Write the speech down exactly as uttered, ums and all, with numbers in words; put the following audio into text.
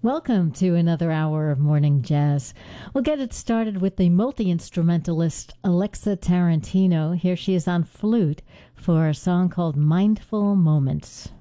Welcome to another hour of Morning Jazz. We'll get it started with the multi-instrumentalist Alexa Tarantino. Here she is on flute for a song called Mindful Moments.